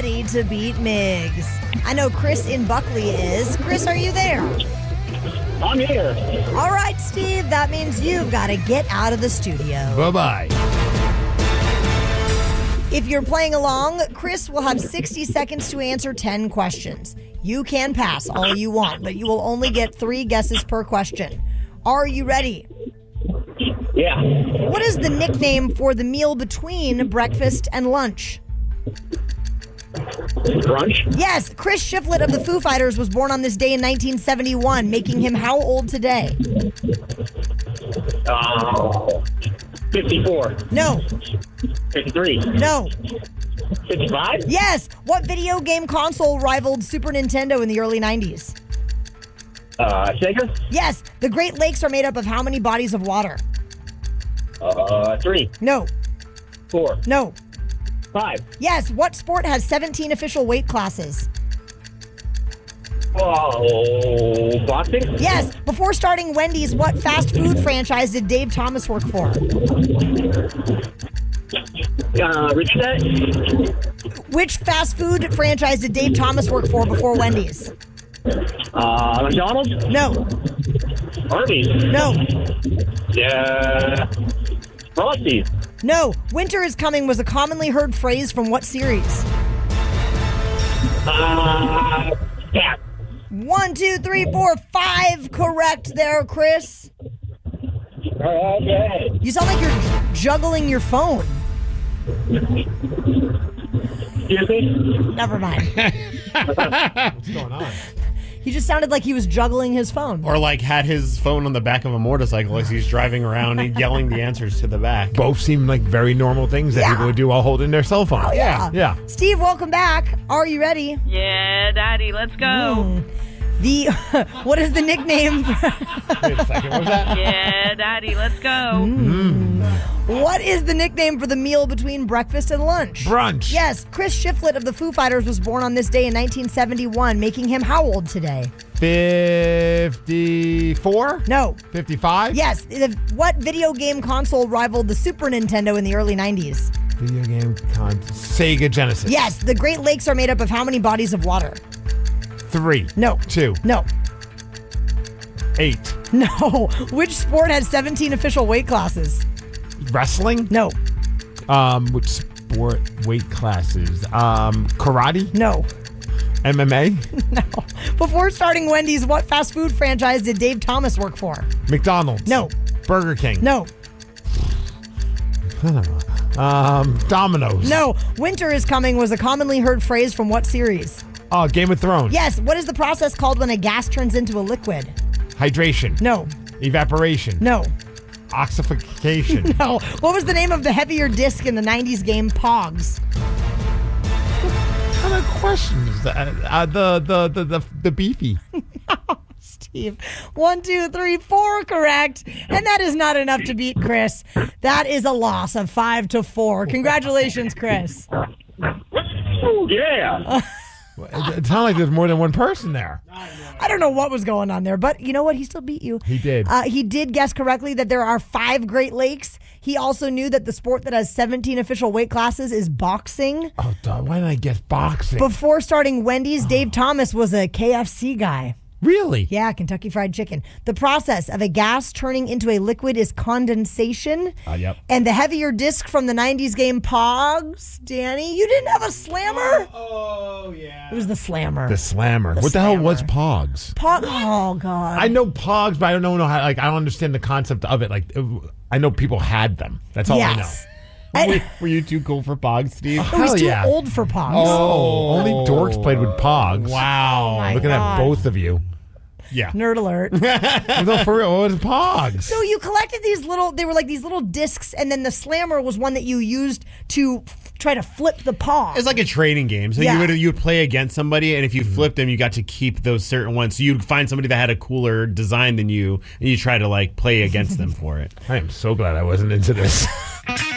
ready to beat Migs? I know Chris in Buckley is. Chris, are you there? I'm here. All right, Steve, that means you've got to get out of the studio. Bye-bye. If you're playing along, Chris will have 60 seconds to answer 10 questions. You can pass all you want, but you will only get 3 guesses per question. Are you ready? Yeah. What is the nickname for the meal between breakfast and lunch? Brunch? Yes, Chris Shiflett of the Foo Fighters was born on this day in 1971, making him how old today? 54. No. 53. No. 55? Yes. What video game console rivaled Super Nintendo in the early 90s? Sega? Yes. The Great Lakes are made up of how many bodies of water? 3. No. 4. No. 5. Yes. What sport has 17 official weight classes? Boxing? Yes. Before starting Wendy's, what fast food franchise did Dave Thomas work for? Rich Dad? Which fast food franchise did Dave Thomas work for before Wendy's? McDonald's? No. Arby's? No. Frosties? No. Winter is coming was a commonly heard phrase from what series? Cat. 1, 2, 3, 4, 5 correct there, Chris. Okay. You sound like you're juggling your phone. Excuse me? Never mind. What's going on? He just sounded like he was juggling his phone. Or like had his phone on the back of a motorcycle as he's driving around and yelling the answers to the back. Both seem like very normal things that people would do while holding their cell phone. Oh, yeah. Yeah. Steve, welcome back. Are you ready? Yeah, Daddy, let's go. What is the nickname? Wait a second. What was that? Yeah, Daddy, let's go. What is the nickname for the meal between breakfast and lunch? Brunch. Yes, Chris Shiflett of the Foo Fighters was born on this day in 1971, making him how old today? 54? No. 55? Yes. What video game console rivaled the Super Nintendo in the early 90s? Video game Sega Genesis. Yes. The Great Lakes are made up of how many bodies of water? 3. No. 2. No. 8. No. Which sport has 17 official weight classes? Wrestling? No. Which sport weight classes? Karate? No. MMA? No. Before starting Wendy's, what fast food franchise did Dave Thomas work for? McDonald's? No. Burger King? No. I don't know. Domino's? No. Winter is coming was a commonly heard phrase from what series? Oh, Game of Thrones? Yes. What is the process called when a gas turns into a liquid? Hydration? No. Evaporation? No. Oxification? No. What was the name of the heavier disc in the 90s game Pogs? What kind of question is that? The beefy. Steve. 1, 2, 3, 4 correct. And that is not enough to beat Chris. That is a loss of 5-4. Congratulations, Chris. Oh, yeah. It sounded like there's more than one person there. I don't know what was going on there, but you know what? He still beat you. He did. He did guess correctly that there are 5 Great Lakes. He also knew that the sport that has 17 official weight classes is boxing. Oh, why did I guess boxing? Before starting Wendy's, Dave Thomas was a KFC guy. Really? Yeah, Kentucky Fried Chicken. The process of a gas turning into a liquid is condensation. Yep. And the heavier disc from the 90s game Pogs, Danny, you didn't have a slammer? Oh, yeah. It was the slammer. The slammer. What the hell was Pogs? Oh, God. I know Pogs, but I don't know how. Like, I don't understand the concept of it. Like, I know people had them. That's all Yes. I know. Were you too cool for Pogs, Steve? I was Hell too yeah. old for Pogs. Oh, only dorks played with Pogs. Wow. my Looking God. at both of you. Yeah. Nerd alert. No, for real, what was Pogs? So you collected these they were like these little discs, and then the slammer was one that you used to try to flip the paw. It's like a trading game. So Yeah. you would play against somebody, and if you flipped them, you got to keep those certain ones. So you'd find somebody that had a cooler design than you, and you try to like play against them for it. I am so glad I wasn't into this.